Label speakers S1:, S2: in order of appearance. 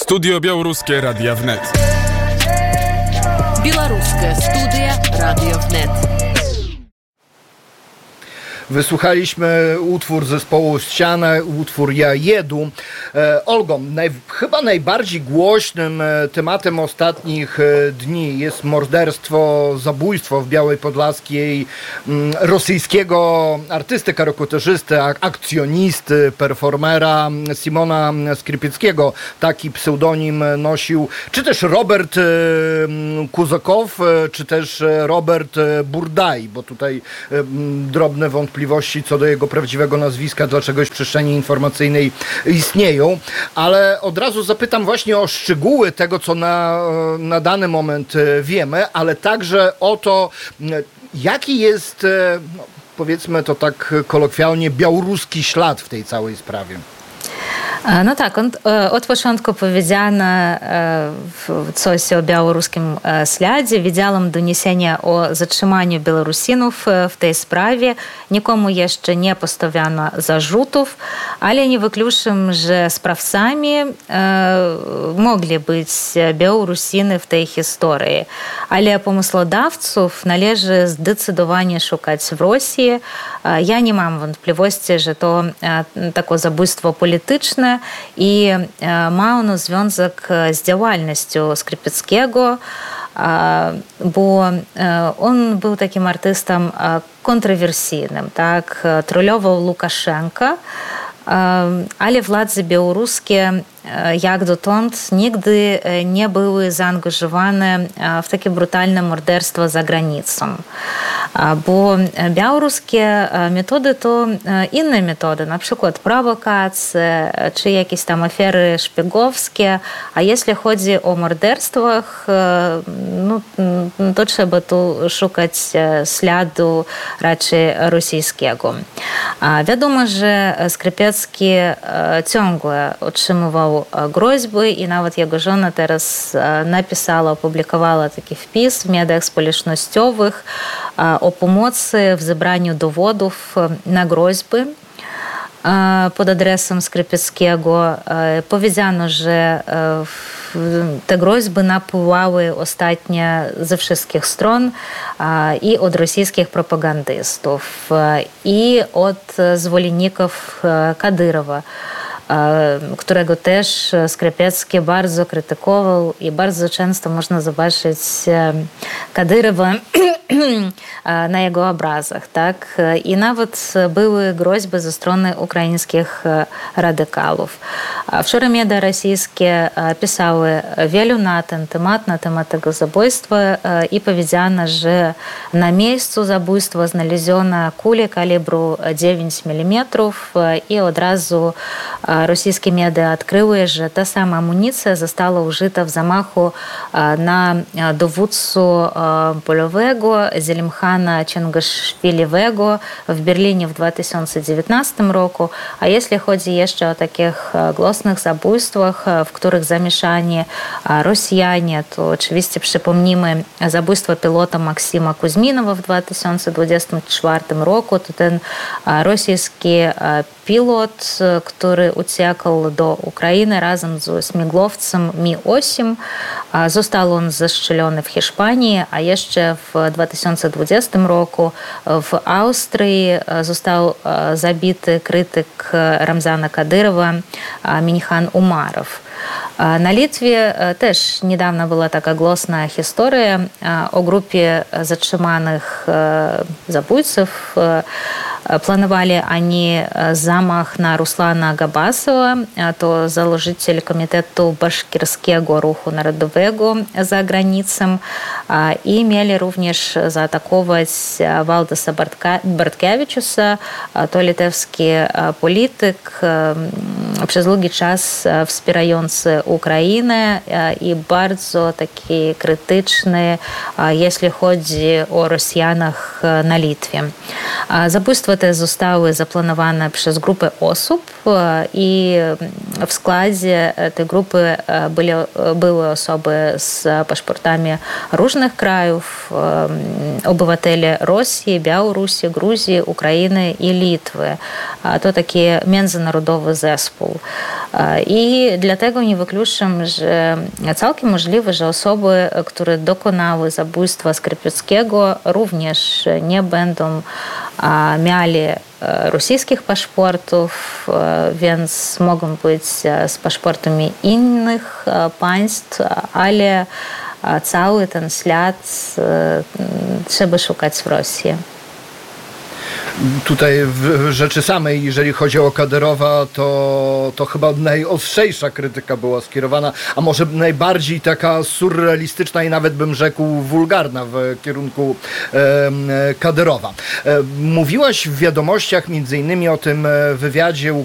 S1: Studio Białoruskie Radia Wnet.
S2: Białoruskie Studia Radio Wnet.
S3: Wysłuchaliśmy utwór zespołu Ściana, utwór Ja jedu. Olgo, chyba najbardziej głośnym tematem ostatnich dni jest morderstwo, zabójstwo w Białej Podlaskiej rosyjskiego artysty, karykaturzysty, akcjonisty, performera Simona Skrypieckiego. Taki pseudonim nosił czy też Robert Kuzakow, czy też Robert Burdaj, bo tutaj drobne wątpliwości co do jego prawdziwego nazwiska, dlaczegoś w przestrzeni informacyjnej istnieją, ale od razu zapytam właśnie o szczegóły tego, co na dany moment wiemy, ale także o to, jaki jest, powiedzmy to tak kolokwialnie, białoruski ślad w tej całej sprawie.
S4: No tak, od początku powiedziano coś o białoruskim śladzie. Widziałam doniesienia o zatrzymaniu Białorusinów w tej sprawie. Nikomu jeszcze nie postawiono zarzutów, ale nie wykluczam, że sprawcami mogli być Białorusiny w tej historii. Ale pomysłodawców należy zdecydowanie szukać w Rosji. Ja nie mam wątpliwości, że to takie zabójstwo polityczne i ma ono związek z działalnością Skrypieckiego, bo on był takim artystą kontrowersyjnym, tak, trollował Łukaszenkę, ale władze białoruskie jak dotąd nigdy nie były zaangażowane w takie brutalne morderstwa za granicą. Bo białoruskie metody to inne metody, na przykład prowokacje czy jakieś tam afery szpiegowskie, a jeśli chodzi o morderstwach, no, to trzeba tu szukać śladu raczej rosyjskiego. Wiadomo, że Skrypiecki ciągle otrzymywał groźby i nawet jego żona teraz napisała, opublikowała taki wpis w mediach społecznościowych o pomocy w zebraniu dowodów na groźby pod adresem Skrypieckiego. Powiedziano, że te groźby napływały ostatnio ze wszystkich stron i od rosyjskich propagandystów, i od zwolenników Kadyrowa, którego też Skrypiecki bardzo krytykował i bardzo często można zobaczyć Kadyrowa na jego obrazach, tak? I nawet były groźby ze strony ukraińskich radykałów. Wczoraj media rosyjskie pisały wielu na ten temat tego zabójstwa i powiedziano, że na miejscu zabójstwa znaleziono kule kalibru 9 mm i od razu rosyjskie media odkryły, że ta sama amunicja została użyta w zamachu na dowódcę polowego Zelimkhana Ciągaszwiliego w Berlinie w 2019 roku. A jeśli chodzi jeszcze o takich głośnych zabójstwach, w których zamieszani Rosjanie, to oczywiście przypomnimy zabójstwo pilota Maksima Kuzminowa w 2024 roku. To ten rosyjski pilot, który uciekł do Ukrainy razem z śmigłowcem Mi-8. Został on zastrzelony w Hiszpanii, a jeszcze w 2020 roku w Austrii został zabity krytyk Ramzana Kadyrowa Minichan Umarow. Na Litwie też niedawno była taka głośna historia o grupie zatrzymanych zabójców. Planowali oni zamach na Ruslana Gabasowa, to założyciel Komitetu Baszkirskiego Ruchu Narodowego za granicą, i mieli również zaatakować Waldasa Bartkiewiczusa, to litewski polityk, przez długi czas wspierający Ukrainę i bardzo taki krytyczny, jeśli chodzi o Rosjanach na Litwie. Zabójstwa te zostały zaplanowane przez grupę osób i w składzie tej grupy były osoby z paszportami różnych krajów, obywatele Rosji, Białorusi, Gruzji, Ukrainy i Litwy. To taki międzynarodowy zespół. I dlatego nie wykluczam, że całkiem możliwe, że osoby, które dokonały zabójstwa Skrypieckiego, również nie będą mieli rosyjskich paszportów, więc mogą być z paszportami innych państw, ale cały ten ślad trzeba szukać w Rosji.
S3: Tutaj w rzeczy samej, jeżeli chodzi o Kadyrowa, to chyba najostrzejsza krytyka była skierowana, a może najbardziej taka surrealistyczna i nawet bym rzekł wulgarna w kierunku Kadyrowa. Mówiłaś w wiadomościach między innymi o tym wywiadzie